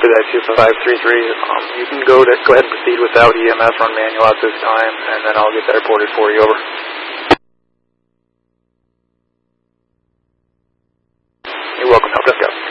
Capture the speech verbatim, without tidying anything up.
that two five three three. Um, you can go to go ahead and proceed without E M S, run manual at this time, and then I'll get that reported for you. Over. You're welcome. Help desk out.